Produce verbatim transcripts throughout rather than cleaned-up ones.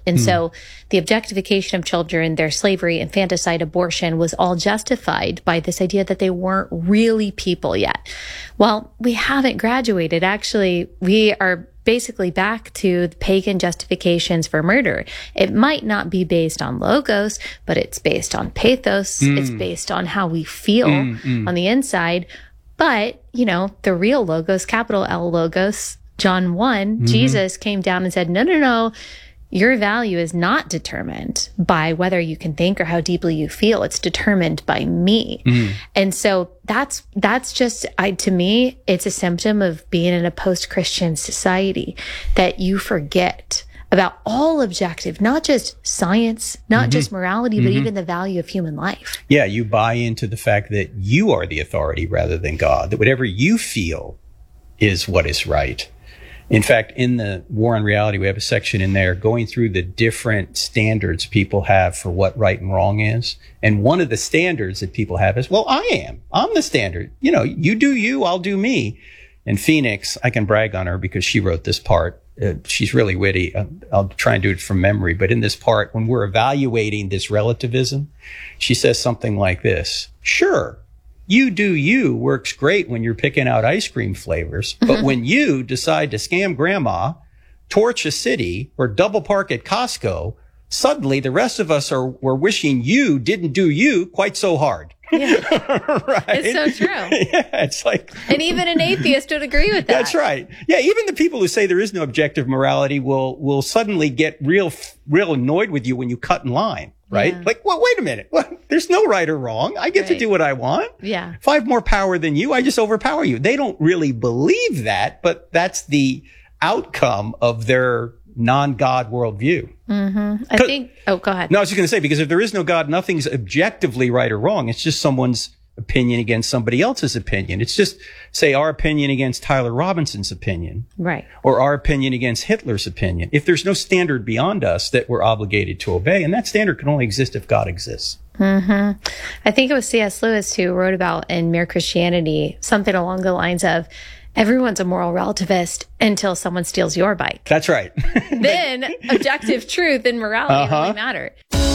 And Hmm. so the objectification of children, their slavery, infanticide, abortion was all justified by this idea that they weren't really people yet. Well, we haven't graduated. Actually, we are basically back to the pagan justifications for murder. It might not be based on logos, but it's based on pathos. Mm. It's based on how we feel Mm, mm. on the inside. But, you know, the real logos, capital L logos, John one, Mm-hmm. Jesus came down and said, no, no, no. Your value is not determined by whether you can think or how deeply you feel. It's determined by me. Mm. And so that's, that's just, I, to me, it's a symptom of being in a post-Christian society that you forget about all objective, not just science, not Mm-hmm. just morality, but Mm-hmm. even the value of human life. Yeah, you buy into the fact that you are the authority rather than God, that whatever you feel is what is right. In fact, in the War on Reality, we have a section in there going through the different standards people have for what right and wrong is. And one of the standards that people have is, well, I am. I'm the standard. You know, you do you, I'll do me. And Phoenix, I can brag on her because she wrote this part. Uh, she's really witty. I'll, I'll try and do it from memory. But in this part, when we're evaluating this relativism, she says something like this. Sure. You do you works great when you're picking out ice cream flavors. But when you decide to scam grandma, torch a city, or double park at Costco, suddenly the rest of us are, we're wishing you didn't do you quite so hard. Yeah. Right. It's so true. Yeah, it's like. And even an atheist would agree with that. That's right. Yeah, even the people who say there is no objective morality will will suddenly get real real annoyed with you when you cut in line, right? Yeah. Like, well, wait a minute. Well, there's no right or wrong. I get Right. to do what I want. Yeah. If I have more power than you, I just overpower you. They don't really believe that, but that's the outcome of their non-God worldview. Mm-hmm. I think, oh, go ahead. No, I was just going to say, because if there is no God, nothing's objectively right or wrong. It's just someone's opinion against somebody else's opinion. It's just, say, our opinion against Tyler Robinson's opinion. Right. Or our opinion against Hitler's opinion. If there's no standard beyond us that we're obligated to obey, and that standard can only exist if God exists. Mm-hmm. I think it was C S Lewis who wrote about in Mere Christianity something along the lines of, everyone's a moral relativist until someone steals your bike. That's right. Then objective truth and morality Uh-huh. really matter.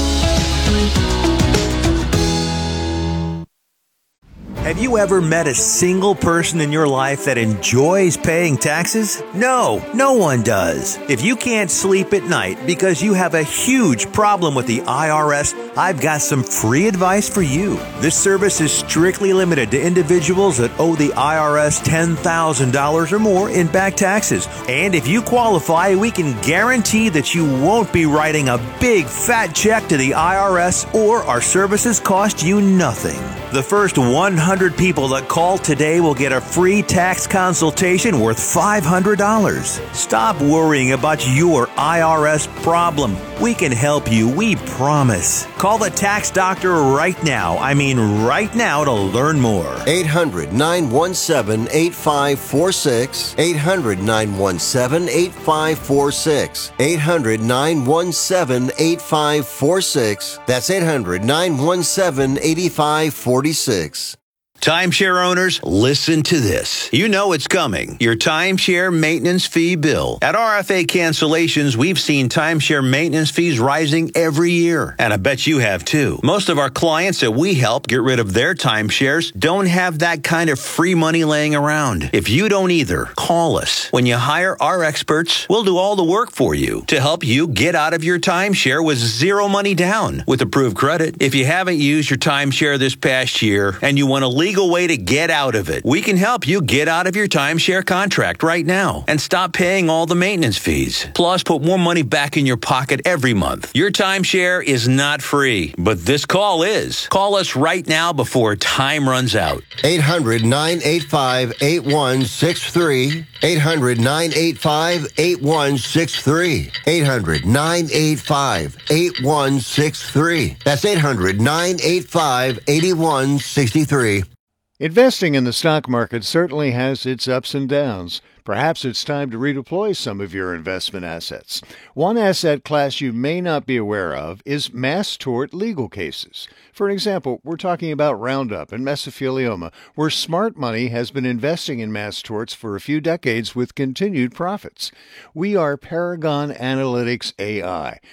Have you ever met a single person in your life that enjoys paying taxes? No, no one does. If you can't sleep at night because you have a huge problem with the I R S, I've got some free advice for you. This service is strictly limited to individuals that owe the I R S ten thousand dollars or more in back taxes. And if you qualify, we can guarantee that you won't be writing a big fat check to the I R S, or our services cost you nothing. The first one hundred people that call today will get a free tax consultation worth five hundred dollars. Stop worrying about your I R S problem. We can help you, we promise. Call the tax doctor right now. I mean right now to learn more. eight hundred, nine one seven, eight five four six. eight hundred, nine one seven, eight five four six. eight hundred, nine one seven, eight five four six. That's eight hundred, nine one seven, eight five four six. Timeshare owners, listen to this. You know it's coming. Your timeshare maintenance fee bill. At R F A Cancellations, we've seen timeshare maintenance fees rising every year. And I bet you have too. Most of our clients that we help get rid of their timeshares don't have that kind of free money laying around. If you don't either, call us. When you hire our experts, we'll do all the work for you to help you get out of your timeshare with zero money down with approved credit. If you haven't used your timeshare this past year and you want to legal way to get out of it, we can help you get out of your timeshare contract right now and stop paying all the maintenance fees. Plus, put more money back in your pocket every month. Your timeshare is not free, but this call is. Call us right now before time runs out. eight hundred, nine eight five, eight one six three. eight hundred, nine eight five, eight one six three. eight hundred, nine eight five, eight one six three. That's eight hundred, nine eight five, eight one six three. Investing in the stock market certainly has its ups and downs. Perhaps it's time to redeploy some of your investment assets. One asset class you may not be aware of is mass tort legal cases. For example, we're talking about Roundup and mesothelioma, where smart money has been investing in mass torts for a few decades with continued profits. We are Paragon Analytics A I.